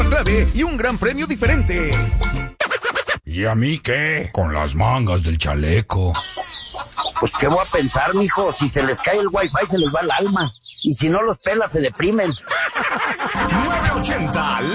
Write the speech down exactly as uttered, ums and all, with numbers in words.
clave y un gran premio diferente. ¿Y a mí qué? Con las mangas del chaleco. Pues qué voy a pensar, mijo, si se les cae el wifi se les va el alma. Y si no los pelas se deprimen. nueve ochenta